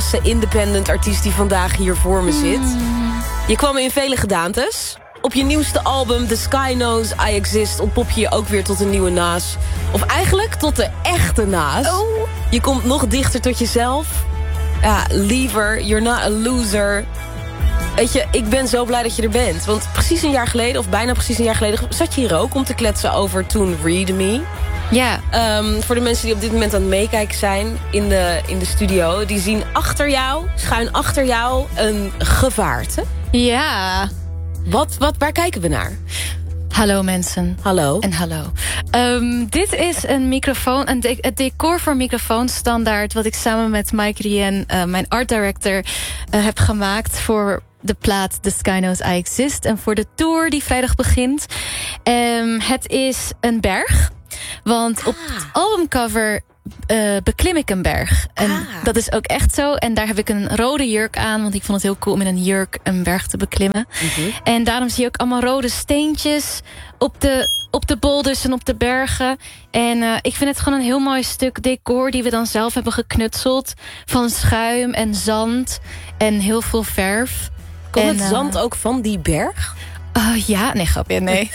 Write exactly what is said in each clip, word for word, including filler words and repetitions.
allereerste independent artiest die vandaag hier voor me zit. Mm. Je kwam in vele gedaantes. Op je nieuwste album The Sky Knows I Exist ontpop je je ook weer tot een nieuwe Nas. Of eigenlijk tot de echte Nas. Oh. Je komt nog dichter tot jezelf. Ja, Lever, You're Not a Loser. Weet je, ik ben zo blij dat je er bent. Want precies een jaar geleden, of bijna precies een jaar geleden... zat je hier ook om te kletsen over Toen Read Me. Ja. Um, voor de mensen die op dit moment aan het meekijken zijn in de, in de studio... die zien achter jou, schuin achter jou, een gevaarte. Ja. Wat, wat, waar kijken we naar? Hallo mensen. Hallo. En hallo. Um, dit is een microfoon, een de- het decor voor microfoonstandaard... wat ik samen met Mike Rien, uh, mijn art director, uh, heb gemaakt... voor de plaat The Sky Knows I Exist... en voor de tour die vrijdag begint. Um, het is een berg, want op het albumcover... Uh, beklim ik een berg. En ah. dat is ook echt zo. En daar heb ik een rode jurk aan. Want ik vond het heel cool om in een jurk een berg te beklimmen. Mm-hmm. En daarom zie je ook allemaal rode steentjes op de, op de boulders en op de bergen. En uh, ik vind het gewoon een heel mooi stuk decor... die we dan zelf hebben geknutseld. Van schuim en zand en heel veel verf. Komt en, het zand uh, ook van die berg? Uh, ja, nee, grapje, nee.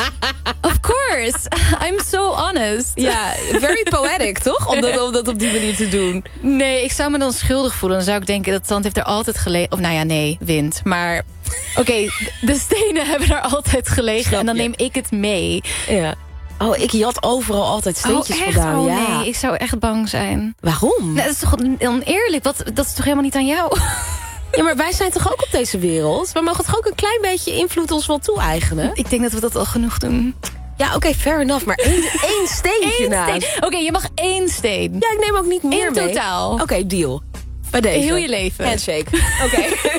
Of course, I'm so honest. Ja, very poetic, toch? Om dat, om dat op die manier te doen. Nee, ik zou me dan schuldig voelen. Dan zou ik denken, dat zand heeft er altijd gelegen. Of nou ja, nee, wind. Maar oké, okay, de stenen hebben er altijd gelegen. Snap en dan je. Neem ik het mee. Ja. Oh, ik jat overal altijd steentjes oh, echt? vandaan. Oh, ja. nee, ik zou echt bang zijn. Waarom? Nou, dat is toch oneerlijk? Wat, dat is toch helemaal niet aan jou? Ja, maar wij zijn toch ook op deze wereld? We mogen toch ook een klein beetje invloed ons wel toe-eigenen? Ik denk dat we dat al genoeg doen. Ja, oké, okay, fair enough. Maar één, één steentje Eén naast. Steen. Oké, okay, je mag één steen. Ja, ik neem ook niet meer in mee. In totaal. Oké, okay, deal. Bij deze. Heel je leven. Handshake. Oké.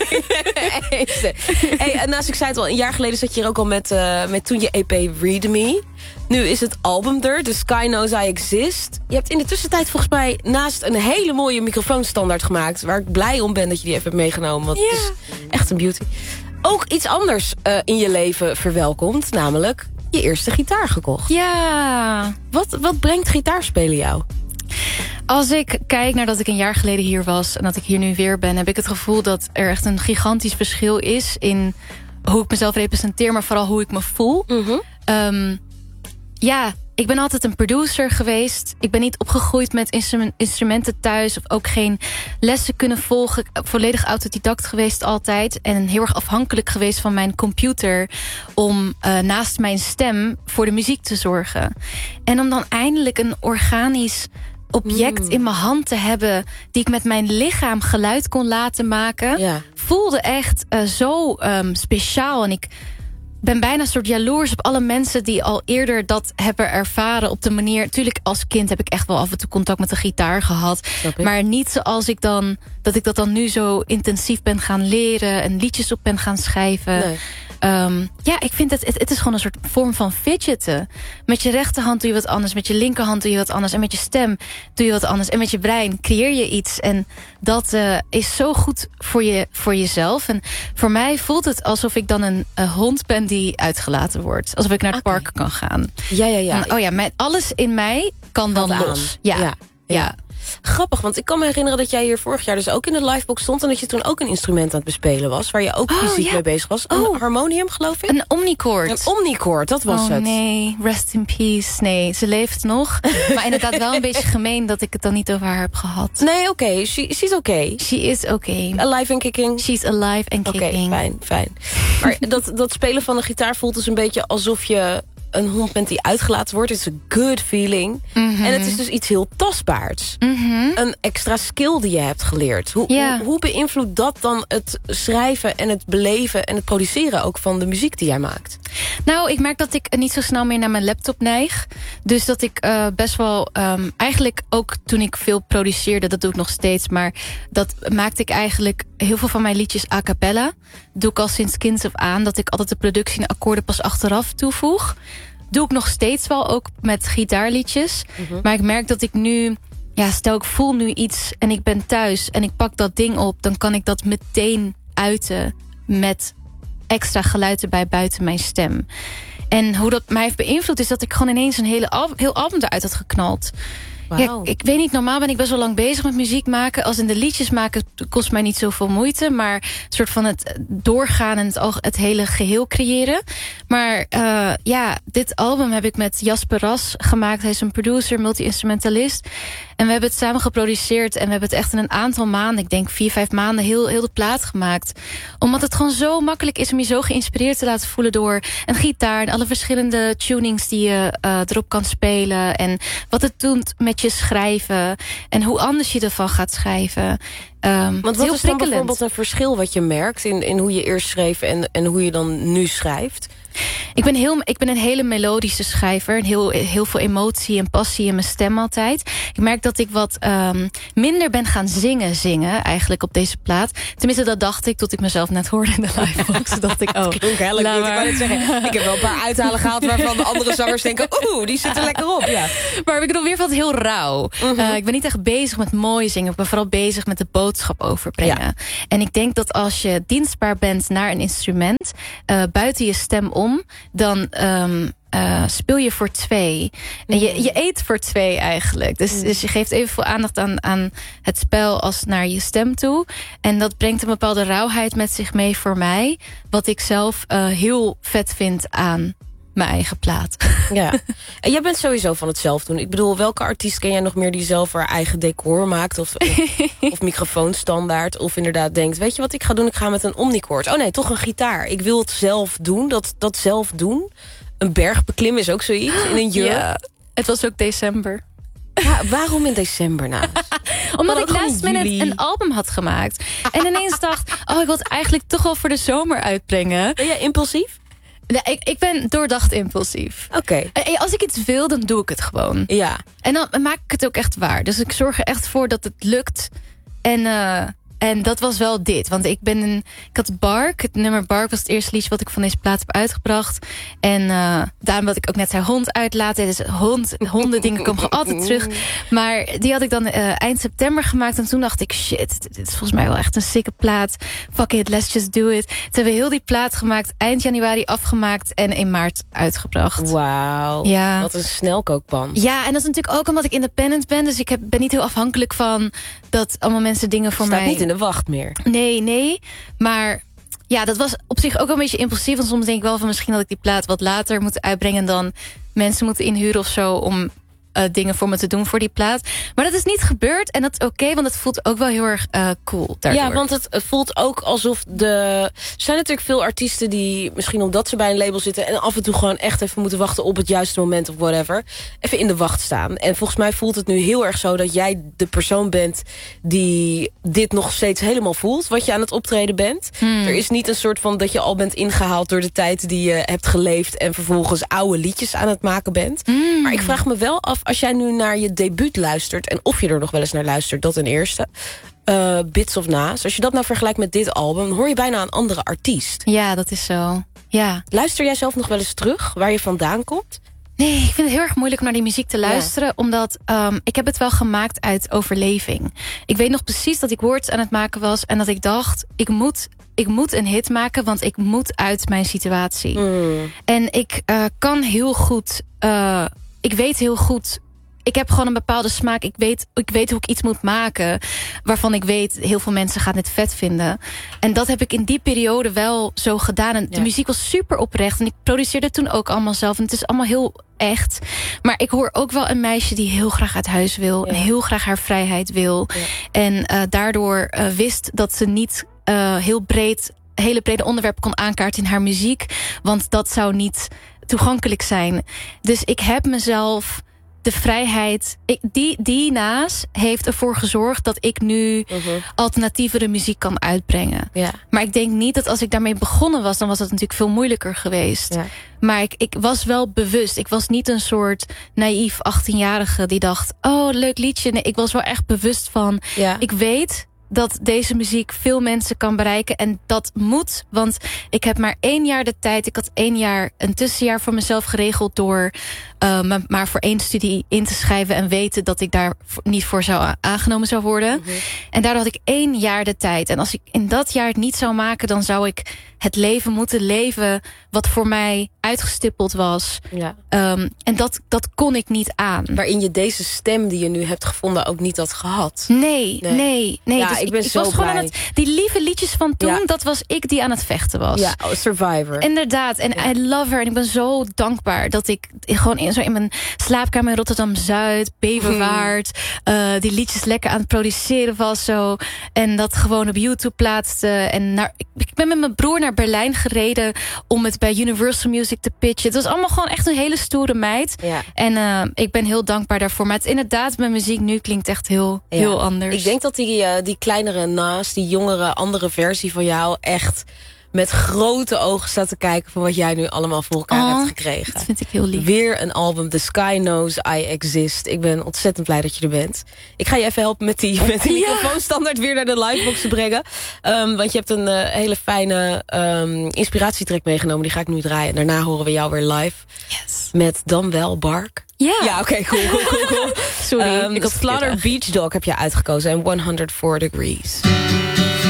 Hey, naast ik zei het al, een jaar geleden zat je hier ook al met, uh, met toen je E P Read Me. Nu is het album er, The Sky Knows I Exist. Je hebt in de tussentijd volgens mij naast een hele mooie microfoonstandaard gemaakt... waar ik blij om ben dat je die even hebt meegenomen. Want yeah. het is echt een beauty. Ook iets anders uh, in je leven verwelkomd, namelijk je eerste gitaar gekocht. Ja. Wat, wat brengt gitaarspelen jou? Als ik kijk naar dat ik een jaar geleden hier was... en dat ik hier nu weer ben... heb ik het gevoel dat er echt een gigantisch verschil is... in hoe ik mezelf representeer, maar vooral hoe ik me voel. Mm-hmm. Um, ja, ik ben altijd een producer geweest. Ik ben niet opgegroeid met instrument, instrumenten thuis... of ook geen lessen kunnen volgen. Volledig autodidact geweest altijd. En heel erg afhankelijk geweest van mijn computer... om uh, naast mijn stem voor de muziek te zorgen. En om dan eindelijk een organisch... object mm. in mijn hand te hebben... die ik met mijn lichaam geluid kon laten maken... Ja. voelde echt uh, zo um, speciaal. En ik ben bijna een soort jaloers op alle mensen... die al eerder dat hebben ervaren op de manier... Tuurlijk, als kind heb ik echt wel af en toe contact met de gitaar gehad. Maar niet zoals ik dan... dat ik dat dan nu zo intensief ben gaan leren... en liedjes op ben gaan schrijven... Nee. Um, ja, ik vind het, het, het is gewoon een soort vorm van fidgeten. Met je rechterhand doe je wat anders. Met je linkerhand doe je wat anders. En met je stem doe je wat anders. En met je brein creëer je iets. En dat uh, is zo goed voor, je, voor jezelf. En voor mij voelt het alsof ik dan een, een hond ben die uitgelaten wordt. Alsof ik naar het okay. park kan gaan. Ja, ja, ja. En, oh ja, mijn, alles in mij kan dan Gaat los. Ja, ja. ja. ja. Grappig, want ik kan me herinneren dat jij hier vorig jaar dus ook in de livebox stond... en dat je toen ook een instrument aan het bespelen was... waar je ook oh, fysiek ja. mee bezig was. Een oh. harmonium, geloof ik? Een omnichord. Een omnichord, dat was oh, het. nee, rest in peace. Nee, ze leeft nog. Maar inderdaad wel een beetje gemeen dat ik het dan niet over haar heb gehad. Nee, oké. Okay. She, she's okay. She is okay. Alive and kicking? She's alive and kicking. Oké, okay, fijn, fijn. Maar dat, dat spelen van de gitaar voelt dus een beetje alsof je... een hond bent die uitgelaten wordt. Het is een good feeling. Mm-hmm. En het is dus iets heel tastbaars. Mm-hmm. Een extra skill die je hebt geleerd. Hoe, yeah. hoe, hoe beïnvloedt dat dan het schrijven en het beleven... en het produceren ook van de muziek die jij maakt? Nou, ik merk dat ik niet zo snel meer naar mijn laptop neig. Dus dat ik uh, best wel... Um, eigenlijk ook toen ik veel produceerde, dat doe ik nog steeds... maar dat maakte ik eigenlijk heel veel van mijn liedjes a cappella. Doe ik al sinds kinds af aan... dat ik altijd de productie en akkoorden pas achteraf toevoeg. Doe ik nog steeds wel, ook met gitaarliedjes. Mm-hmm. Maar ik merk dat ik nu... ja, stel ik voel nu iets en ik ben thuis... en ik pak dat ding op, dan kan ik dat meteen uiten... met extra geluid erbij buiten mijn stem. En hoe dat mij heeft beïnvloed is dat ik gewoon ineens... een hele al- heel album eruit had geknald. Wow. Ja, ik weet niet, normaal ben ik best wel lang bezig met muziek maken. Als in de liedjes maken kost mij niet zoveel moeite. Maar een soort van het doorgaan en het, het hele geheel creëren. Maar uh, ja, dit album heb ik met Jasper Ras gemaakt. Hij is een producer, multi-instrumentalist. En we hebben het samen geproduceerd. En we hebben het echt in een aantal maanden, ik denk vier, vijf maanden, heel, heel de plaat gemaakt. Omdat het gewoon zo makkelijk is om je zo geïnspireerd te laten voelen door een gitaar en alle verschillende tunings die je uh, erop kan spelen. En wat het doet met je schrijven. En hoe anders je ervan gaat schrijven. Um, Want wat is dan bijvoorbeeld een verschil wat je merkt in, in hoe je eerst schreef en, en hoe je dan nu schrijft? Ik ben, heel, ik ben een hele melodische schrijver. Heel, heel veel emotie en passie in mijn stem altijd. Ik merk dat ik wat um, minder ben gaan zingen, zingen eigenlijk op deze plaat. Tenminste, dat dacht ik tot ik mezelf net hoorde in de livebox. Toen dacht ik, oh, klonk heel leuk. Ik wou net zeggen, ik heb wel een paar uithalen gehaald waarvan de andere zangers denken, oeh, die zitten lekker op. Ja. Maar ik bedoel weer van het heel rauw. Uh-huh. Uh, ik ben niet echt bezig met mooi zingen. Ik ben vooral bezig met de boodschap overbrengen. Ja. En ik denk dat als je dienstbaar bent naar een instrument, uh, buiten je stem om, dan um, uh, speel je voor twee. En je, je eet voor twee eigenlijk. Dus, dus je geeft evenveel aandacht aan, aan het spel als naar je stem toe. En dat brengt een bepaalde rauwheid met zich mee voor mij. Wat ik zelf uh, heel vet vind aan mijn eigen plaat. Ja. En jij bent sowieso van het zelf doen. Ik bedoel, welke artiest ken jij nog meer die zelf haar eigen decor maakt? Of, of, of microfoonstandaard? Of inderdaad denkt, weet je wat ik ga doen? Ik ga met een omnichord. Oh nee, toch een gitaar. Ik wil het zelf doen. Dat, dat zelf doen. Een berg beklimmen is ook zoiets. In een jurk. Ja, het was ook december. Ja, waarom in december nou? Omdat ik laatst minute een album had gemaakt. En ineens dacht, oh, ik wil het eigenlijk toch wel voor de zomer uitbrengen. Ben jij impulsief? Nee, ik, ik ben doordacht impulsief. Oké. Okay. Als ik iets wil, dan doe ik het gewoon. Ja. En dan maak ik het ook echt waar. Dus ik zorg er echt voor dat het lukt. En, uh, en dat was wel dit. Want ik ben een, ik had Bark. Het nummer Bark was het eerste liedje wat ik van deze plaat heb uitgebracht. En uh, daarom wat ik ook net zei, hond uitlaten. Dus hond, honden dingen komen altijd terug. Maar die had ik dan uh, eind september gemaakt. En toen dacht ik, shit, dit is volgens mij wel echt een sikke plaat. Fuck it, let's just do it. Toen hebben we heel die plaat gemaakt. Eind januari afgemaakt en in maart uitgebracht. Wauw, ja. Wat een snelkookpan. Ja, en dat is natuurlijk ook omdat ik independent ben. Dus ik heb, ben niet heel afhankelijk van dat allemaal mensen dingen voor Staat mij... niet in de wacht meer. Nee, nee. Maar ja, dat was op zich ook wel een beetje impulsief. Want soms denk ik wel van misschien dat ik die plaat wat later moet uitbrengen... en dan mensen moeten inhuren of zo om uh, dingen voor me te doen voor die plaat. Maar dat is niet gebeurd en dat is oké, okay, want het voelt ook wel heel erg uh, cool daardoor. Ja, want het voelt ook alsof de... Er zijn natuurlijk veel artiesten die misschien omdat ze bij een label zitten... en af en toe gewoon echt even moeten wachten op het juiste moment of whatever... even in de wacht staan. En volgens mij voelt het nu heel erg zo dat jij de persoon bent... die dit nog steeds helemaal voelt, wat je aan het optreden bent. Hmm. Er is niet een soort van dat je al bent ingehaald door de tijd die je hebt geleefd... en vervolgens oude liedjes aan het maken bent. Hmm. Maar ik vraag me wel af, als jij nu naar je debuut luistert... en of je er nog wel eens naar luistert, dat ten eerste... Uh, Bits of Na's. Als je dat nou vergelijkt met dit album... dan hoor je bijna een andere artiest. Ja, dat is zo. Ja. Luister jij zelf nog wel eens terug waar je vandaan komt? Nee, ik vind het heel erg moeilijk om naar die muziek te luisteren. Ja. Omdat um, ik heb het wel gemaakt uit overleving. Ik weet nog precies dat ik Words aan het maken was... en dat ik dacht, ik moet, ik moet een hit maken... want ik moet uit mijn situatie. Mm. En ik uh, kan heel goed... Uh, ik weet heel goed... Ik heb gewoon een bepaalde smaak. Ik weet, ik weet hoe ik iets moet maken. Waarvan ik weet, heel veel mensen gaan dit vet vinden. En dat heb ik in die periode wel zo gedaan. En de ja. muziek was super oprecht. En ik produceerde toen ook allemaal zelf. En het is allemaal heel echt. Maar ik hoor ook wel een meisje die heel graag uit huis wil. Ja. En heel graag haar vrijheid wil. Ja. En uh, daardoor uh, wist dat ze niet uh, heel breed... hele brede onderwerpen kon aankaarten in haar muziek. Want dat zou niet toegankelijk zijn. Dus ik heb mezelf... de vrijheid, ik, die, die naast heeft ervoor gezorgd... dat ik nu uh-huh. alternatievere muziek kan uitbrengen. Ja. Maar ik denk niet dat als ik daarmee begonnen was... dan was het natuurlijk veel moeilijker geweest. Ja. Maar ik, ik was wel bewust. Ik was niet een soort naïef achttienjarige die dacht... oh, leuk liedje. Nee, ik was wel echt bewust van... Ja. Ik weet... dat deze muziek veel mensen kan bereiken. En dat moet, want ik heb maar één jaar de tijd. Ik had één jaar een tussenjaar voor mezelf geregeld... door uh, me maar voor één studie in te schrijven... en weten dat ik daar niet voor zou aangenomen zou worden. Mm-hmm. En daardoor had ik één jaar de tijd. En als ik in dat jaar het niet zou maken... dan zou ik het leven moeten leven wat voor mij uitgestippeld was. Ja. Um, en dat, dat kon ik niet aan. Waarin je deze stem die je nu hebt gevonden ook niet had gehad. Nee, nee, nee. nee. Ja, dus ik ben ik, zo ik was gewoon blij. aan het, die lieve liedjes van toen, Ja. dat was ik die aan het vechten was. Ja, oh, Survivor. Inderdaad, en Ja. I love her. En ik ben zo dankbaar dat ik gewoon in, zo in mijn slaapkamer in Rotterdam-Zuid, Beverwaard, hmm. uh, die liedjes lekker aan het produceren was zo. En dat gewoon op YouTube plaatste. En naar, ik ben met mijn broer naar Berlijn gereden om het bij Universal Music te pitchen. Het was allemaal gewoon echt een hele stoere meid. Ja. En uh, ik ben heel dankbaar daarvoor. Maar het inderdaad, mijn muziek nu klinkt echt heel, Ja. heel anders. Ik denk dat die, uh, die kleinere Nas, die jongere, andere versie van jou echt met grote ogen staat te kijken van wat jij nu allemaal voor elkaar oh, hebt gekregen. Dat vind ik heel lief. Weer een album, The Sky Knows I Exist. Ik ben ontzettend blij dat je er bent. Ik ga je even helpen met die, met die Ja. microfoonstandaard weer naar de livebox te brengen. Um, want je hebt een uh, hele fijne um, inspiratietrack meegenomen. Die ga ik nu draaien. Daarna horen we jou weer live. Yes. Met Dan Wel Bark. Ja, Ja, oké, okay, cool, cool, cool, cool. Sorry, um, ik had Slaughter Beach Dog heb je uitgekozen en honderdvier Degrees.